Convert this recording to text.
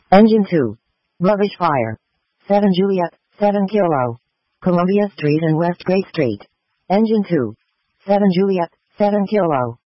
Engine 2. Rubbish fire. 7 Juliet, 7 Kilo. Columbia Street and West Gray Street. Engine 2. 7 Juliet, 7 Kilo.